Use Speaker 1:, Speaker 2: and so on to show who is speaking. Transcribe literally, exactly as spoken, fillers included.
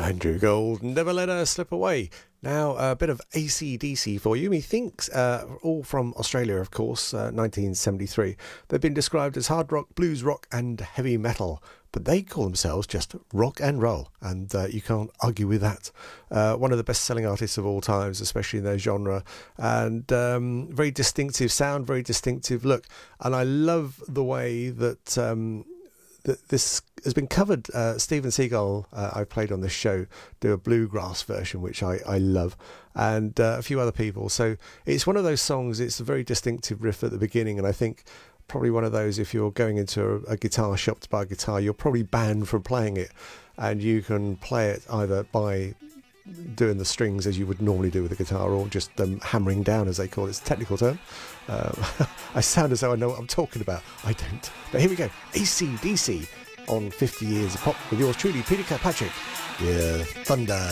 Speaker 1: Andrew Gold, Never Let Her Slip Away. Now, a bit of A C D C for you. Methinks, uh, all from Australia, of course, uh, nineteen seventy-three. They've been described as hard rock, blues rock and heavy metal, but they call themselves just rock and roll, and uh, you can't argue with that. Uh, one of the best-selling artists of all times, especially in their genre, and um, very distinctive sound, very distinctive look, and I love the way that... Um, that this has been covered. uh, Steven Seagal, uh, I played on this show, do a bluegrass version, which I, I love, and uh, a few other people. So it's one of those songs, it's a very distinctive riff at the beginning, and I think probably one of those, if you're going into a, a guitar shop to buy a guitar, you're probably banned from playing it, and you can play it either by doing the strings as you would normally do with a guitar, or just them hammering down, as they call it. It's a technical term. Um, I sound as though I know what I'm talking about. I don't. But here we go. A C D C on fifty years of pop with yours truly, Peter Kirkpatrick. Yeah, Thunder.